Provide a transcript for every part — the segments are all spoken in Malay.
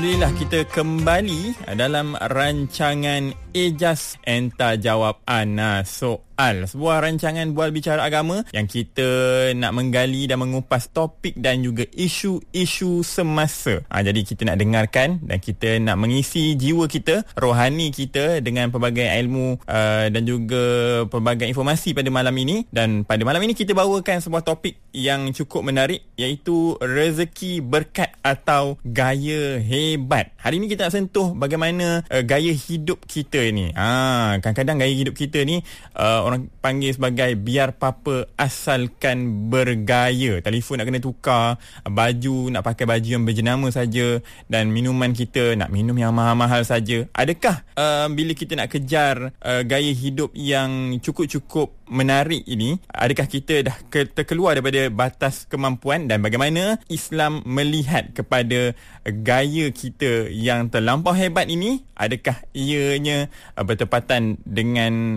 Alhamdulillah, kita kembali dalam rancangan Ejaz Enta Jawab Ana Soal. Sebuah rancangan bual bicara agama yang kita nak menggali dan mengupas topik dan juga isu-isu semasa. Jadi kita nak dengarkan dan kita nak mengisi jiwa kita, rohani kita dengan pelbagai ilmu dan juga pelbagai informasi pada malam ini. Dan pada malam ini kita bawakan sebuah topik yang cukup menarik, iaitu rezeki berkat atau gaya hebat. Hari ini kita nak sentuh bagaimana gaya hidup kita ni. Kadang-kadang gaya hidup kita ni orang panggil sebagai biar papa asalkan bergaya. Telefon nak kena tukar, baju nak pakai baju yang berjenama saja, dan minuman kita nak minum yang mahal-mahal saja. Adakah bila kita nak kejar gaya hidup yang cukup-cukup menarik ini, adakah kita dah terkeluar daripada batas kemampuan, dan bagaimana Islam melihat kepada gaya kita yang terlampau hebat ini? Adakah ianya bertepatan dengan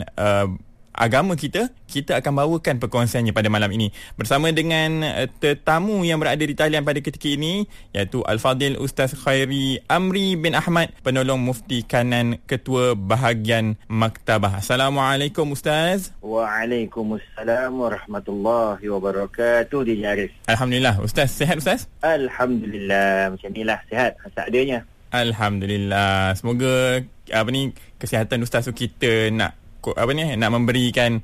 agama kita? Kita akan bawakan perkongsiannya pada malam ini bersama dengan tetamu yang berada di talian pada ketika ini, iaitu Al-Fadil Ustaz Khairi Amri bin Ahmad, penolong mufti kanan Ketua Bahagian Maktabah. Assalamualaikum Ustaz. Waalaikumsalam warahmatullahi wabarakatuh. Di Arif. Alhamdulillah. Ustaz sihat Ustaz? Alhamdulillah, macam inilah, sihat seadanya. Alhamdulillah. Semoga kesihatan Ustaz tu kita nak memberikan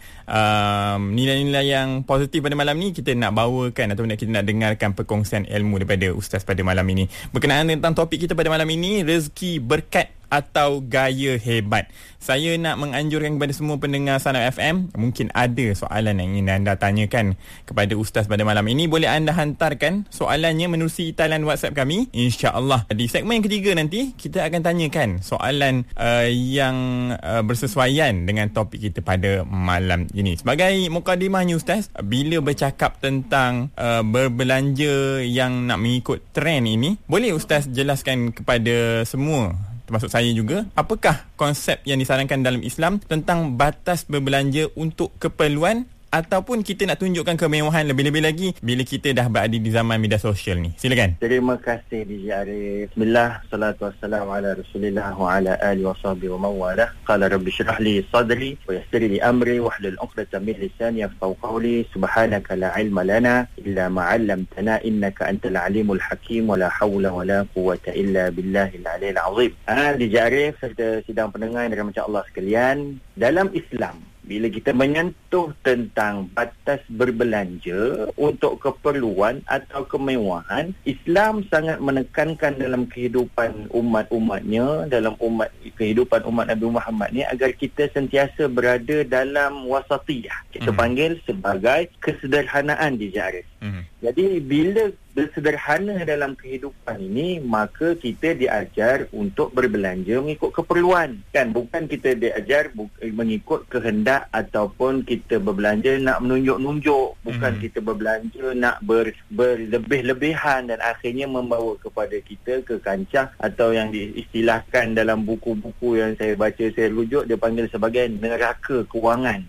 nilai-nilai yang positif pada malam ni. Kita nak bawakan atau kita nak dengarkan perkongsian ilmu daripada Ustaz pada malam ini. Berkenaan tentang topik kita pada malam ini, rezeki berkat atau gaya hebat. Saya nak menganjurkan kepada semua pendengar Sanad FM, mungkin ada soalan yang ingin anda tanyakan kepada Ustaz pada malam ini, boleh anda hantarkan soalannya menerusi talian WhatsApp kami. InsyaAllah di segmen yang ketiga nanti kita akan tanyakan soalan yang bersesuaian dengan topik kita pada malam ini. Sebagai mukadimahnya Ustaz, bila bercakap tentang berbelanja yang nak mengikut trend ini, boleh Ustaz jelaskan kepada semua, termasuk saya juga, apakah konsep yang disarankan dalam Islam tentang batas berbelanja untuk keperluan ataupun kita nak tunjukkan kemewahan, lebih-lebih lagi bila kita dah berada di zaman media sosial ni? Silakan. Terima kasih DJ Arif. Bismillah, salatu wassalamu ala Rasulillah wa ala alihi wa sahbihi wa mawalah. Qala rabbi shrah li sadri wa yassir li amri wahlul 'uqdatam min lisani yafqahu qawli. Subhanaka la ilma lana illa ma 'allamtana innaka antal alimul hakim wa la hawla wa la quwwata illa billahil aliyil azim. DJ Arif serta sidang pendengar yang dirahmati Allah sekalian, dalam Islam bila kita menyentuh tentang batas berbelanja untuk keperluan atau kemewahan, Islam sangat menekankan dalam kehidupan umat-umatnya, dalam kehidupan umat Nabi Muhammad ni, agar kita sentiasa berada dalam wasatiyah. Kita panggil sebagai kesederhanaan di Arif. Jadi bila bersederhana dalam kehidupan ini, maka kita diajar untuk berbelanja mengikut keperluan, kan? Bukan kita diajar mengikut kehendak ataupun kita berbelanja nak menunjuk-nunjuk, bukan kita berbelanja nak berlebih-lebihan dan akhirnya membawa kepada kita ke kancah atau yang diistilahkan dalam buku-buku yang saya baca, saya rujuk, dia panggil sebagai neraka kewangan.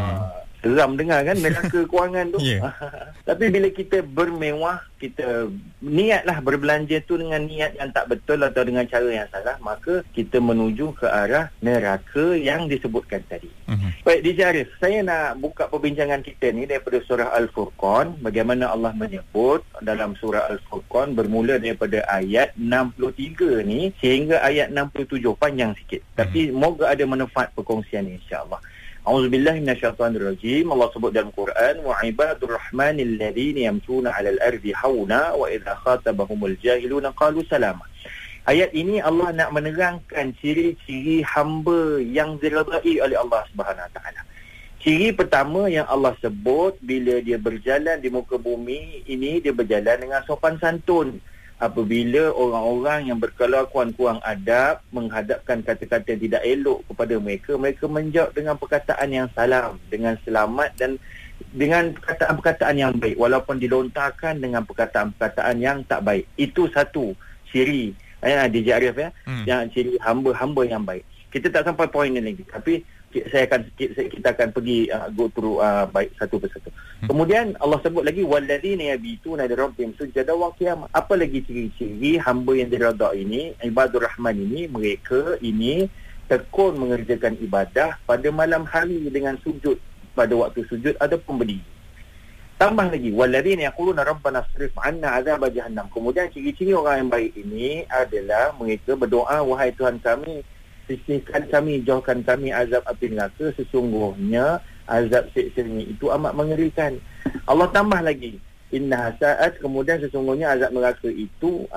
Seram dengar kan, neraka kewangan tu. Tapi bila kita bermewah, kita niatlah berbelanja tu dengan niat yang tak betul atau dengan cara yang salah, maka kita menuju ke arah neraka yang disebutkan tadi. Baik, DJ Arif, saya nak buka perbincangan kita ni daripada surah Al-Furqan. Bagaimana Allah menyebut dalam surah Al-Furqan, bermula daripada ayat 63 ni sehingga ayat 67, panjang sikit. Tapi moga ada manfaat perkongsian ni, insya-Allah. A'udzubillahi minasyaitonirrajim. Allah sebut dalam Quran, wa ibadur rahmanil ladzina yamshuna 'alal ardi hauna wa idza khatabahumul jahiluna qalu salama. Ayat ini Allah nak menerangkan ciri-ciri hamba yang diridai oleh Allah Subhanahu Wa Taala. Ciri pertama yang Allah sebut, bila dia berjalan di muka bumi ini, dia berjalan dengan sopan santun. Apabila orang-orang yang berkelakuan kurang adab menghadapkan kata-kata yang tidak elok kepada mereka, mereka menjawab dengan perkataan yang salam, dengan selamat dan dengan perkataan-perkataan yang baik, walaupun dilontarkan dengan perkataan-perkataan yang tak baik. Itu satu ciri DJ Arif, yang ciri hamba-hamba yang baik. Kita tak sampai poin ni lagi, tapi kita akan pergi go through baik satu persatu. Kemudian Allah sebut lagi walladzina yabituna li rabbihim sujada wa qiyama. Apa lagi ciri-ciri hamba yang diredai ini, ibadur rahman ini, mereka ini tekun mengerjakan ibadah pada malam hari dengan sujud, pada waktu sujud ataupun berdiri. Tambah lagi walladzina yaquluna rabbana asrif 'anna 'adzab jahannam. Kemudian ciri-ciri orang yang baik ini adalah mereka berdoa, wahai Tuhan kami, sisihkan kami, jauhkan kami azab api neraka, sesungguhnya azab siksa-Nya itu amat mengerikan. Allah tambah lagi inna sa'at, kemudian sesungguhnya azab neraka itu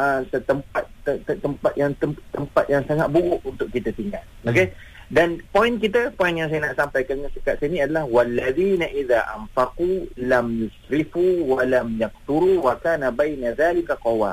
tempat yang sangat buruk untuk kita tinggal. Okey. Dan poin yang saya nak sampaikan dekat sini adalah walladzina idza anfaqu lam yusrifu wa lam yaqturu wa kana baina zalika qawam.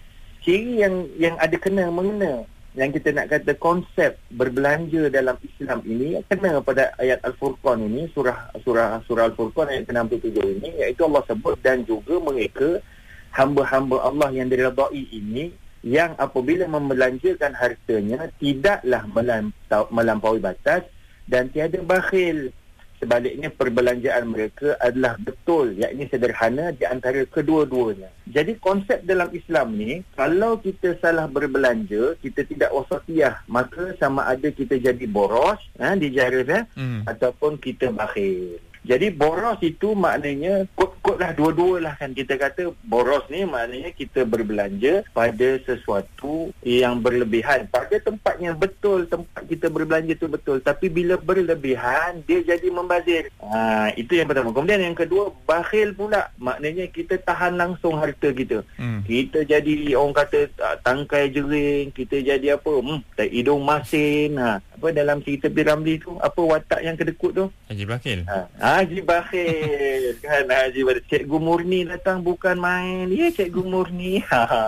Ciri yang ada kena-mengena yang kita nak kata konsep berbelanja dalam Islam ini kena pada ayat Al-Furqan ini, surah Al-Furqan ayat 67 ini, iaitu Allah sebut dan juga mereka hamba-hamba Allah yang diredai ini yang apabila membelanjakan hartanya tidaklah melampaui batas dan tiada bakhil. Sebaliknya perbelanjaan mereka adalah betul, yakni sederhana di antara kedua-duanya. Jadi konsep dalam Islam ni, kalau kita salah berbelanja, kita tidak wasatiyah, maka sama ada kita jadi boros, dijarah, ataupun kita bakhil. Jadi boros itu maknanya kot lah, dua-dua lah kan. Kita kata boros ni maknanya kita berbelanja pada sesuatu yang berlebihan, pada tempatnya betul, tempat kita berbelanja tu betul, tapi bila berlebihan dia jadi membazir. Itu yang pertama. Kemudian yang kedua, bakhil pula, maknanya kita tahan langsung harta kita. Kita jadi orang kata tangkai jering, kita jadi apa, hidung masin. Apa dalam cerita Piramli tu, apa watak yang kedekut tu? Haji Bakhil. Haji Bakhil kan, Haji Bakhil. Cikgu Murni datang bukan main. Ya, Cikgu Murni.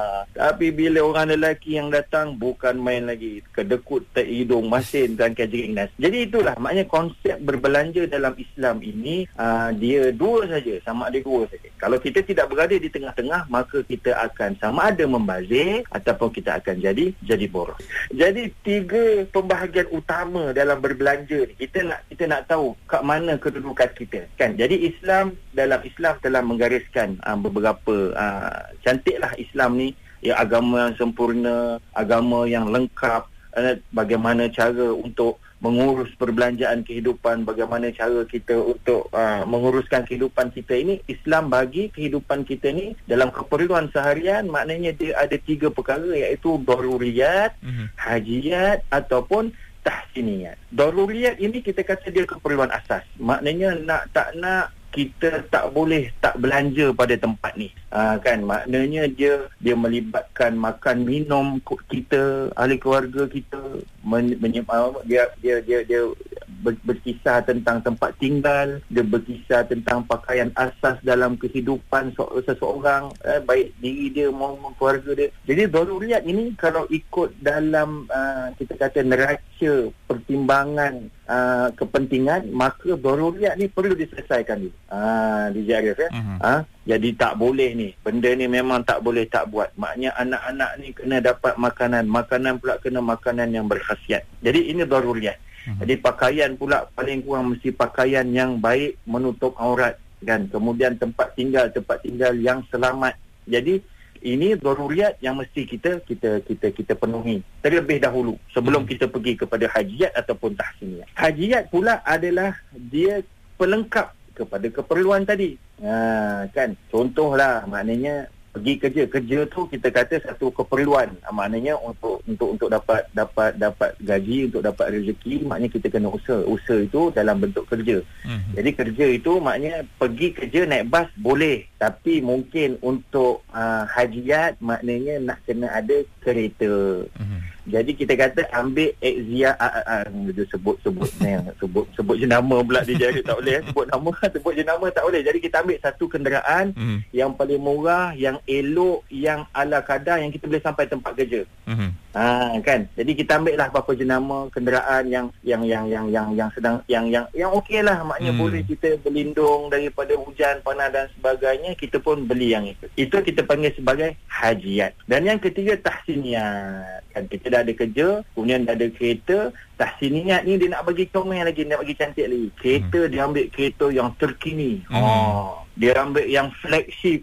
Tapi bila orang lelaki yang datang bukan main lagi, kedekut, hidung masin, tangkai jering. Jadi itulah maknanya konsep berbelanja dalam Islam ini, dia dua saja, sama ada dua saja. Kalau kita tidak berada di tengah-tengah, maka kita akan sama ada membazir ataupun kita akan jadi boros. Jadi tiga pembahagian utama dalam berbelanja ni, kita nak tahu kat mana kedudukan kita kan. Jadi dalam Islam telah menggariskan beberapa cantiklah Islam ni, ya, agama yang sempurna, agama yang lengkap, bagaimana cara untuk mengurus perbelanjaan kehidupan, bagaimana cara kita untuk menguruskan kehidupan kita ini. Islam bagi kehidupan kita ni dalam keperluan seharian, maknanya dia ada tiga perkara, iaitu daruriyat, hajiyat ataupun tahsiniyat. Daruriyat ini kita kata dia keperluan asas. Maknanya nak tak nak kita tak boleh tak belanja pada tempat ni. Kan, maknanya dia melibatkan makan minum kita, ahli keluarga kita, dia berkisah tentang tempat tinggal, dia berkisah tentang pakaian asas dalam kehidupan seseorang, baik diri dia maupun keluarga dia. Jadi daruriyat ini kalau ikut dalam kita kata neraca pertimbangan kepentingan, maka daruriyat ni perlu diselesaikan dulu. Dijarif jadi tak boleh ni, benda ni memang tak boleh tak buat. Maknanya anak-anak ni kena dapat makanan pula kena makanan yang berkhasiat. Jadi ini daruriyat. Jadi pakaian pula paling kurang mesti pakaian yang baik, menutup aurat kan. Kemudian tempat tinggal yang selamat. Jadi ini daruriyat yang mesti kita penuhi terlebih dahulu sebelum kita pergi kepada hajiyat ataupun tahsiniyat. Hajiyat pula adalah dia pelengkap kepada keperluan tadi. Kan, contohlah, maknanya pergi kerja tu kita kata satu keperluan, maknanya untuk dapat gaji, untuk dapat rezeki, maknanya kita kena usaha itu dalam bentuk kerja. Jadi kerja itu maknanya pergi kerja naik bas boleh, tapi mungkin untuk hajiyat maknanya nak kena ada kereta. Jadi kita kata ambil Exia, sebut jenama pula dia jadi tak boleh. Sebut jenama tak boleh. Jadi kita ambil satu kenderaan yang paling murah, yang elok, yang ala kadar, yang kita boleh sampai tempat kerja. Kan. Jadi kita ambil lah apa jenama kenderaan yang sedang yang okey lah, maknanya boleh kita berlindung daripada hujan, panas dan sebagainya. Kita pun beli yang itu. Itu kita panggil sebagai hajiyat. Dan yang ketiga tahsiniyat. Kan, kita dah ada kerja, kemudian dah ada kereta, tahsiniyat ni dia nak bagi comel lagi, nak bagi cantik lagi. Kereta dia ambil kereta yang terkini. Dia ambil yang flagship.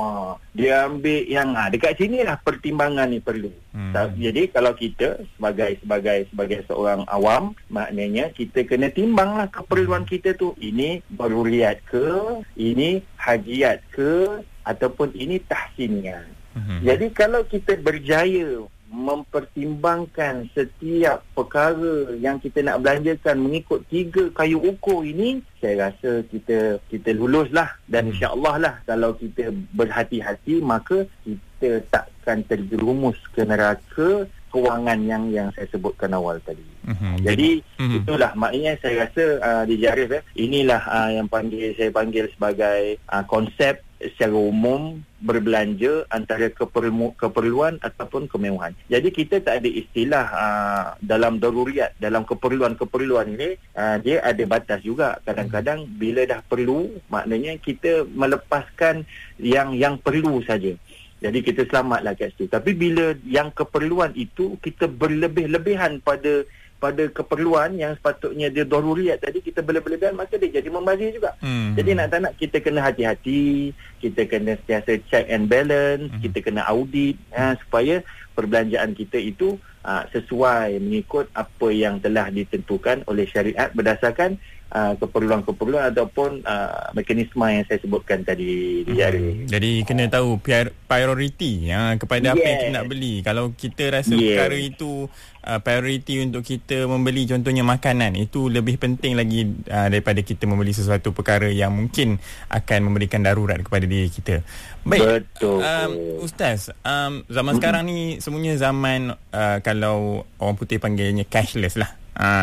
Dia ambil yang dekat sini lah pertimbangan ni perlu. Jadi kalau kita sebagai seorang awam, maknanya kita kena timbanglah keperluan kita tu. Ini daruriyat ke, ini hajiat ke, ataupun ini tahsiniyat. Jadi kalau kita berjaya mempertimbangkan setiap perkara yang kita nak belanjakan mengikut 3 kayu ukur ini, saya rasa kita luluslah. Dan insya-Allah lah, kalau kita berhati-hati, maka kita takkan terjerumus ke neraka kewangan yang saya sebutkan awal tadi. Jadi itulah maknanya saya rasa DJRF inilah yang saya panggil sebagai konsep secara umum berbelanja antara keperluan ataupun kemewahan. Jadi kita tak ada istilah dalam daruriyat, dalam keperluan ini dia ada batas juga. Kadang-kadang bila dah perlu, maknanya kita melepaskan yang perlu saja. Jadi kita selamatlah kat situ. Tapi bila yang keperluan itu kita berlebih-lebihan pada keperluan yang sepatutnya dia daruriyat tadi, kita berlebih-lebihan, maka dia jadi membazir juga. Jadi nak tak nak kita kena hati-hati, kita kena sentiasa check and balance, kita kena audit supaya perbelanjaan kita itu sesuai mengikut apa yang telah ditentukan oleh syariat berdasarkan keperluan-keperluan ataupun mekanisme yang saya sebutkan tadi di jari. Jadi kena tahu priority kepada apa yang kita nak beli. Kalau kita rasa perkara itu priority untuk kita membeli, contohnya makanan, itu lebih penting lagi daripada kita membeli sesuatu perkara yang mungkin akan memberikan darurat kepada diri kita. Baik. Betul. Ustaz, zaman sekarang ni semuanya zaman kalau orang putih panggilnya cashless lah.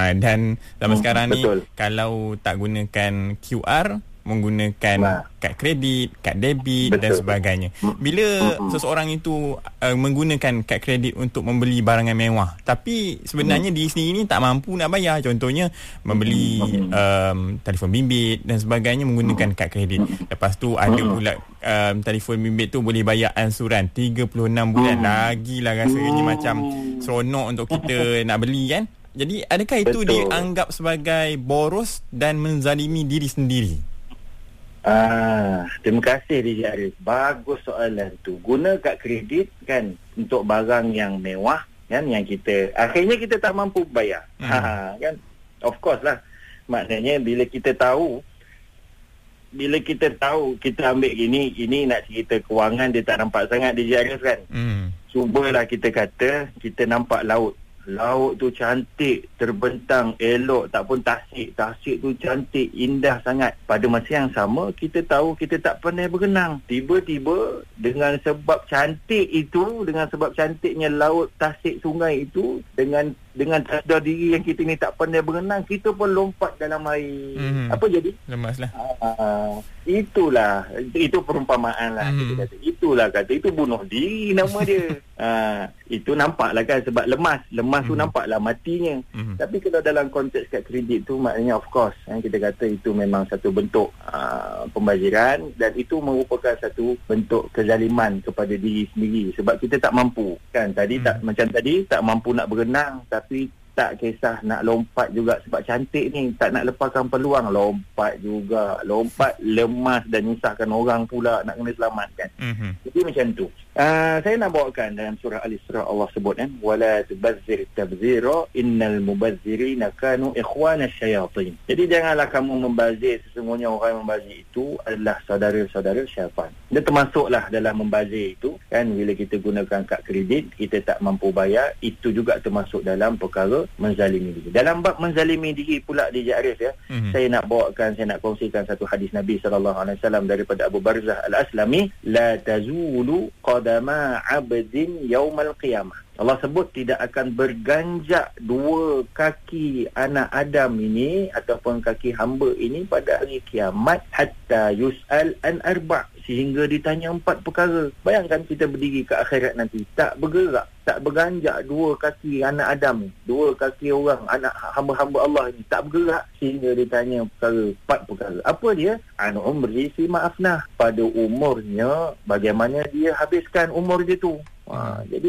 Dan zaman sekarang ni kalau tak gunakan QR, menggunakan kad kredit, kad debit dan sebagainya. Bila seseorang itu menggunakan kad kredit untuk membeli barangan mewah, tapi sebenarnya diri sendiri ni tak mampu nak bayar, contohnya membeli telefon bimbit dan sebagainya menggunakan kad kredit. Lepas tu ada pula telefon bimbit tu boleh bayar ansuran 36 bulan. Lagilah rasanya macam seronok untuk kita nak beli kan. Jadi adakah itu dianggap sebagai boros dan menzalimi diri sendiri? Terima kasih DJ Arif. Bagus soalan tu. Guna kad kredit kan untuk barang yang mewah kan, yang kita akhirnya kita tak mampu bayar. Kan? Of course lah. Maknanya bila kita tahu kita ambil ini nak cerita kewangan, dia tak nampak sangat DJ Arif kan. Cubalah kita kata kita nampak laut tu cantik, terbentang, elok, tak pun tasik tu cantik, indah sangat. Pada masa yang sama kita tahu kita tak pandai berenang. Tiba-tiba dengan sebab cantik itu, dengan sebab cantiknya laut, tasik, sungai itu, dengan sadar diri yang kita ni tak pandai berenang, kita pun lompat dalam air. Apa jadi? Lemaslah. Itu perumpamaan lah. Kita kata. Itulah kata, itu bunuh diri nama dia. Itu nampaklah kan, sebab lemas tu nampaklah matinya. Tapi kalau dalam konteks kad kredit tu, maknanya of course kita kata itu memang satu bentuk pembaziran, dan itu merupakan satu bentuk kezaliman kepada diri sendiri, sebab kita tak mampu kan. Macam tadi tak mampu nak berenang, tapi tak kisah nak lompat juga sebab cantik ni, tak nak lepaskan peluang, lompat juga, lompat, lemas dan nyusahkan orang pula nak kena selamatkan. Jadi macam tu. Saya nak bawakan dalam surah Al-Isra, Allah sebut kan, wala tubazzir tabzira innal mubazzirina kanu ikhwanash syayatin. Jadi janganlah kamu membazir, sesungguhnya orang yang membazir itu adalah saudara-saudara syaitan. Dia termasuklah dalam membazir itu kan, bila kita gunakan kad kredit kita tak mampu bayar, itu juga termasuk dalam perkara menzalimi diri. Dalam bab menzalimi diri pula DJ Arif saya nak kongsikan satu hadis Nabi SAW daripada Abu Barzah Al-Aslami, la tazulu qadama 'abdin yaumal qiyamah. Allah sebut tidak akan berganjak dua kaki anak Adam ini ataupun kaki hamba ini pada hari kiamat, hatta yus'al an arba', sehingga ditanya 4 perkara. Bayangkan kita berdiri ke akhirat nanti, tak bergerak, tak berganjak dua kaki anak Adam ni, dua kaki orang, anak hamba-hamba Allah ni, tak bergerak sehingga ditanya 4 perkara. Apa dia? An umri fi ma'afnah, pada umurnya bagaimana dia habiskan umur dia tu. Jadi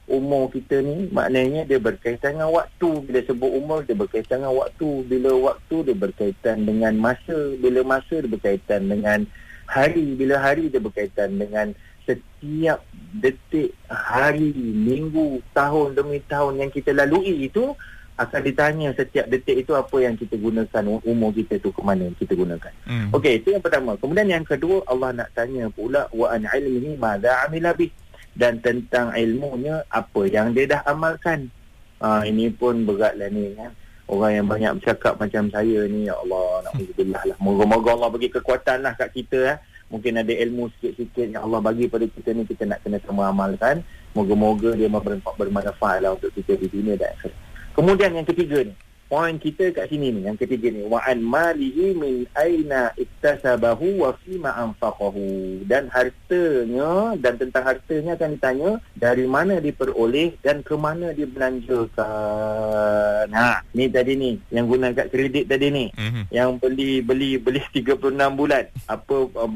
umur kita ni, maknanya dia berkaitan dengan waktu. Bila sebut umur, dia berkaitan dengan waktu. Bila waktu, dia berkaitan dengan masa. Bila masa, dia berkaitan dengan hari. Bila hari, dia berkaitan dengan setiap detik, hari, minggu, tahun demi tahun yang kita lalui itu akan ditanya setiap detik itu apa yang kita gunakan, umur kita tu ke mana kita gunakan. Okey, itu yang pertama. Kemudian yang kedua, Allah nak tanya pula wa an ilmihi madza amila bih, dan tentang ilmunya apa yang dia dah amalkan. Ini pun beratlah ni kan. Orang yang banyak bercakap macam saya ni, ya Allah, na'udzubillah lah. Moga-moga Allah bagi kekuatan lah kat kita. Mungkin ada ilmu sikit-sikit yang Allah bagi pada kita ni, kita nak kena sama amalkan. Moga-moga dia bermanfaat lah untuk kita di dunia dan akhirat. Kemudian yang ketiga ni, poin kita kat sini ni, yang ketiga ni, wa an malihi min aina iktasabahu wa fima anfaqahu, dan hartanya, dan tentang hartanya akan ditanya dari mana diperoleh dan ke mana dibelanjakan. Ni tadi ni yang guna kat kredit tadi ni, yang beli 36 bulan, apa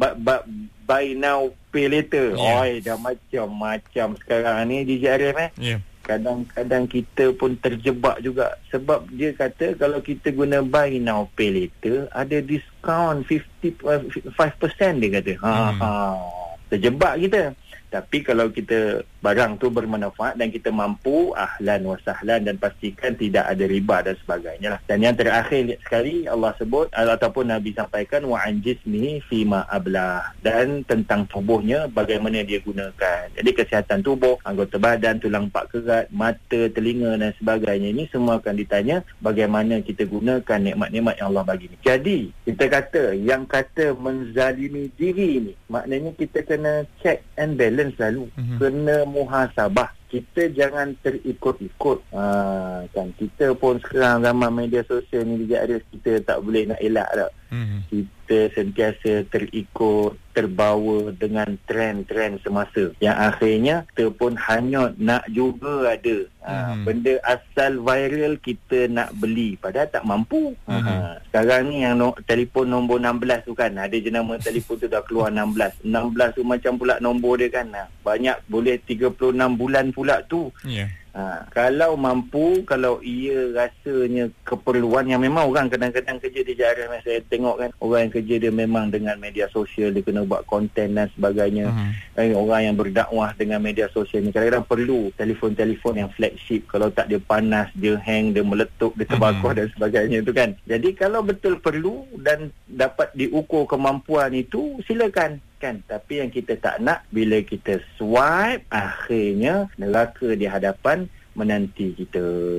buy now pay later. Oi, dah macam-macam sekarang ni di JRF Kadang-kadang kita pun terjebak juga. Sebab dia kata kalau kita guna buy now pay later, ada diskaun 5% dia kata. Terjebak kita. Tapi kalau kita barang tu bermanfaat dan kita mampu, ahlan wa sahlan, dan pastikan tidak ada riba dan sebagainya lah. Dan yang terakhir sekali Allah sebut ataupun Nabi sampaikan wa an jismihi fima ablah, dan tentang tubuhnya bagaimana dia gunakan. Jadi kesihatan tubuh, anggota badan, tulang pak kerat, mata, telinga dan sebagainya, ini semua akan ditanya bagaimana kita gunakan nikmat-nikmat yang Allah bagi ni. Jadi kita kata yang kata menzalimi diri ni, maknanya kita kena check and balance selalu. Kena muhasabah. Kita jangan terikut-ikut. Kan kita pun sekarang zaman media sosial ni juga ada, kita tak boleh nak elak tak. Kita sentiasa terikut, terbawa dengan trend-trend semasa, yang akhirnya kita pun hanyut nak juga ada. Benda asal viral kita nak beli padahal tak mampu. Sekarang ni yang telefon nombor 16 tu kan, ada jenama telefon tu dah keluar 16 tu macam pula nombor dia kan, banyak, boleh 36 bulan pula tu. Kalau mampu, kalau ia rasanya keperluan, yang memang orang kadang-kadang kerja di JRM, saya tengok kan, orang yang kerja dia memang dengan media sosial, dia kena buat konten dan sebagainya. Orang yang berdakwah dengan media sosial ni kadang-kadang perlu telefon-telefon yang flagship. Kalau tak, dia panas, dia hang, dia meletup, dia terbakar dan sebagainya tu kan. Jadi kalau betul perlu dan dapat diukur kemampuan itu, silakan kan. Tapi yang kita tak nak, bila kita swipe, akhirnya neraka di hadapan menanti kita.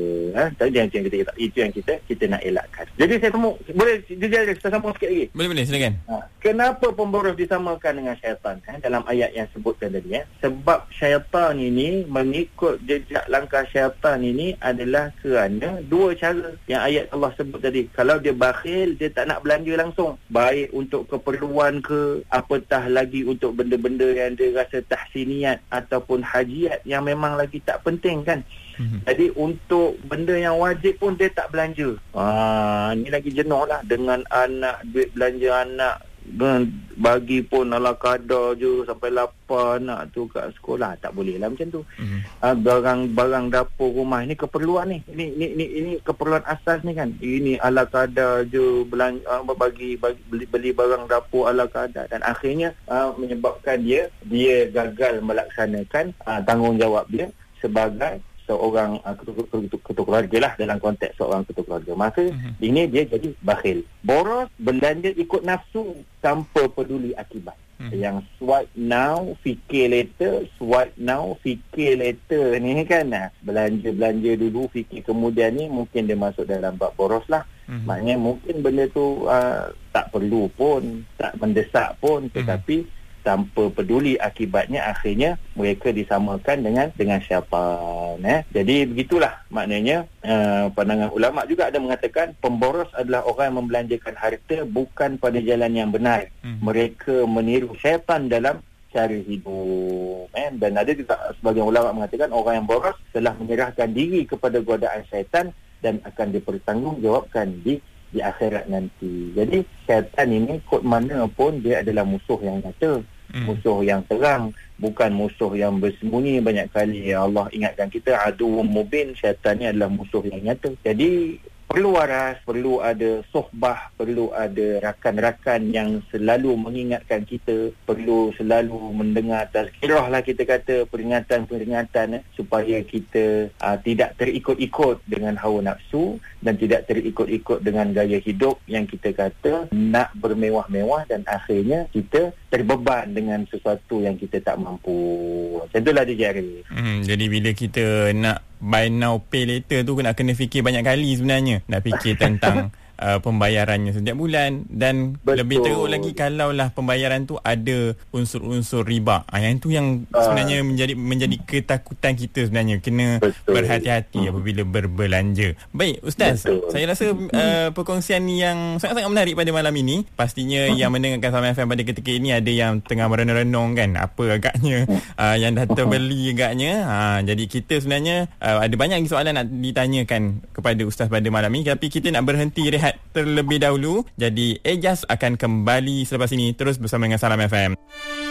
Itu yang kita nak elakkan. Jadi saya boleh kita sambung sikit lagi? Boleh, silakan. Kenapa pemboros disamakan dengan syaitan dalam ayat yang sebutkan tadi? Sebab syaitan ini, mengikut jejak langkah syaitan ini adalah kerana dua cara yang ayat Allah sebut tadi. Kalau dia bakhil, dia tak nak belanja langsung, baik untuk keperluan ke, apatah lagi untuk benda-benda yang dia rasa tahsiniat ataupun hajiat yang memang lagi tak penting kan. Jadi untuk benda yang wajib pun dia tak belanja. Ni lagi jenuh lah dengan anak, duit belanja anak bagi pun ala kadar je sampai lapar anak tu kat sekolah. Tak boleh lah macam tu. Barang dapur rumah ni keperluan ni. Ini keperluan asas ni kan. Ini ala kadar je beli barang dapur ala kadar, dan akhirnya menyebabkan dia gagal melaksanakan tanggungjawab dia sebagai seorang ketua keluarga lah, dalam konteks seorang ketua keluarga. Maka ini dia jadi bakhil, boros, belanja ikut nafsu tanpa peduli akibat. Yang swipe now fikir later, swipe now fikir later ni kan, belanja dulu fikir kemudian, ni mungkin dia masuk dalam bab boros lah. Maknanya mungkin benda tu tak perlu pun, tak mendesak pun, tetapi tanpa peduli akibatnya, akhirnya mereka disamakan dengan syaitan. Jadi begitulah maknanya. Pandangan ulama juga ada mengatakan pemboros adalah orang yang membelanjakan harta bukan pada jalan yang benar. Mereka meniru syaitan dalam cara hidup. Dan ada juga sebagian ulama mengatakan orang yang boros telah menyerahkan diri kepada godaan syaitan dan akan dipertanggungjawabkan di akhirat nanti. Jadi syaitan ini kod mana pun dia adalah musuh yang nyata. musuh yang terang, bukan musuh yang bersembunyi. Banyak kali Allah ingatkan kita, aduwwum mubin, syaitan ni adalah musuh yang nyata. Jadi perlu waras, perlu ada sohbah, perlu ada rakan-rakan yang selalu mengingatkan kita, perlu selalu mendengar tazkirah lah, kita kata peringatan-peringatan supaya kita tidak terikut-ikut dengan hawa nafsu dan tidak terikut-ikut dengan gaya hidup yang kita kata nak bermewah-mewah dan akhirnya kita terbeban dengan sesuatu yang kita tak mampu. Macam itulah dia, Arif. Jadi bila kita nak buy now pay later tu nak kena fikir banyak kali sebenarnya. Nak fikir tentang pembayarannya setiap bulan, dan lebih teruk lagi kalaulah pembayaran tu ada unsur-unsur riba. Yang tu yang sebenarnya menjadi ketakutan kita sebenarnya. Kena berhati-hati apabila berbelanja. Baik Ustaz, saya rasa perkongsian yang sangat-sangat menarik pada malam ini. Pastinya yang mendengarkan Salam FM pada ketika ini ada yang tengah merenung-renung kan, apa agaknya yang dah terbeli agaknya. Jadi kita sebenarnya ada banyak lagi soalan nak ditanyakan kepada Ustaz pada malam ini, tapi kita nak berhenti rehat terlebih dahulu. Jadi Ejaz akan kembali selepas ini, terus bersama dengan Salam FM.